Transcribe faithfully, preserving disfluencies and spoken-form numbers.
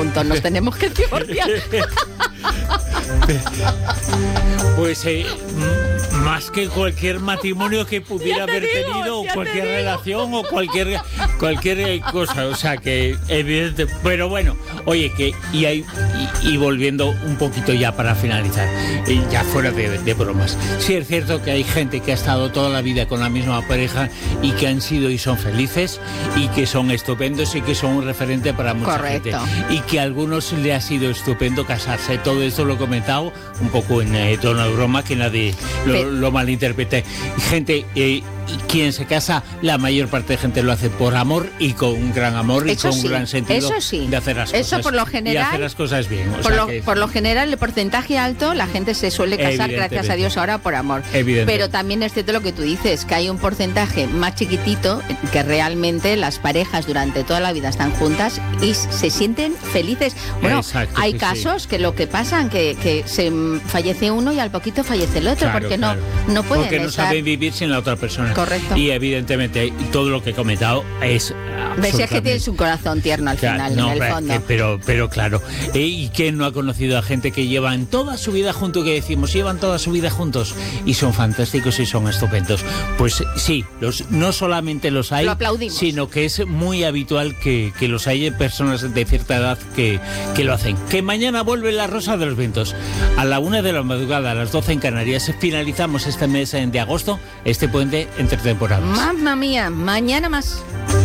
juntos, nos tenemos que divorciar. Pues eh, más que cualquier matrimonio que pudiera haber digo, tenido, cualquier digo. relación o cualquier cualquier cosa, o sea que evidente, pero bueno, oye, que y, hay, y, y volviendo un poquito ya para finalizar, eh, ya fuera de, de bromas, sí es cierto que hay gente que ha estado toda la vida con la misma pareja y que han sido y son felices y que son estupendos y que son un referente para mucha Correcto. gente y que a algunos le ha sido estupendo casarse. Todo esto lo he comentado un poco en eh, tono de broma, que nadie lo, Pero, lo malinterprete. Gente, eh, quien se casa, la mayor parte de gente lo hace por amor y con un gran amor y Eso con sí, un gran sentido eso sí. de hacer las Eso cosas. por lo Y general- hacer las cosas bien. O Por sea lo, que- por lo general, el porcentaje alto, la gente se suele casar, Evidentemente. gracias a Dios, ahora por amor. Evidentemente. Pero también es cierto lo que tú dices, que hay un porcentaje más chiquitito que realmente las parejas durante toda la vida están juntas y se sienten felices. Bueno, Exacto, hay sí, casos que lo que pasan, que, que se mm, fallece uno y al poquito fallece el otro, Claro, porque claro. no, no pueden Porque no estar... saben vivir sin la otra persona. Correcto. Y evidentemente todo lo que he comentado es Ves, es que absolutamente- tienes un corazón tierno al Claro, final, no, en el pero- fondo. eh, Pero, pero claro, eh, ¿y quién no ha conocido a gente que llevan toda su vida juntos, que decimos, llevan toda su vida juntos y son fantásticos y son estupendos? Pues sí, los, no solamente los hay, Lo aplaudimos. sino que es muy habitual que, que los haya personas de cierta edad que, que lo hacen. Que mañana vuelve la Rosa de los Vientos. A la una de la madrugada, a las doce en Canarias, finalizamos este mes de agosto, este puente entre temporadas. Mamma mía, mañana más.